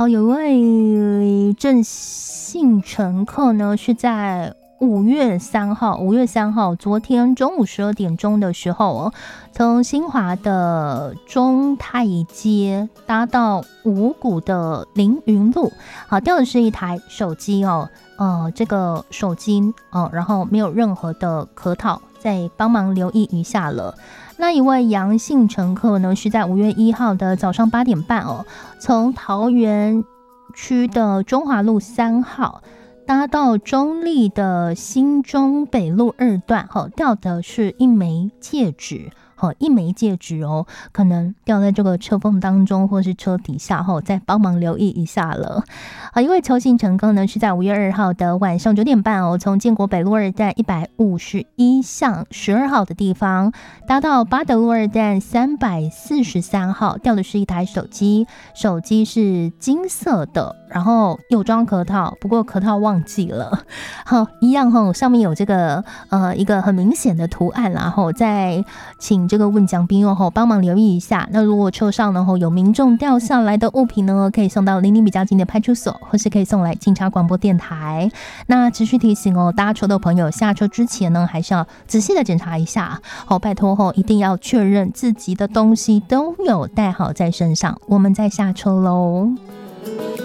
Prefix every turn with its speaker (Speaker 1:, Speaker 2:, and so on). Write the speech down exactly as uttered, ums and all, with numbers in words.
Speaker 1: 好，有位郑姓乘客呢是在五月三号，五月三号昨天中午十二点钟的时候哦，从新华的中泰街搭到五股的凌云路，好，掉的是一台手机哦，呃，这个手机哦，然后没有任何的壳套，再帮忙留意一下了。那一位杨姓乘客呢，是在五月一号的早上八点半哦，从桃园区的中华路三号搭到中立的新中北路二段，哦，掉的是一枚戒指。哦，一枚戒指哦，可能掉在这个车缝当中，或是车底下，后再帮忙留意一下了。啊，一位邱姓乘客呢，是在五月二号的晚上九点半哦，从建国北路二段一百五十一巷十二号的地方搭到八德路二段三百四十三号，掉的是一台手机，手机是金色的，然后有装壳套，不过壳套忘记了。好，一样吼，上面有这个呃一个很明显的图案啦，然后再请这个问讲兵哦，帮忙留意一下。那如果车上呢有民众掉下来的物品呢，可以送到离你比较近的派出所，或是可以送来警察广播电台。那持续提醒哦，搭车的朋友下车之前呢，还是要仔细的检查一下。好，拜托哦，一定要确认自己的东西都有带好在身上，我们再下车喽。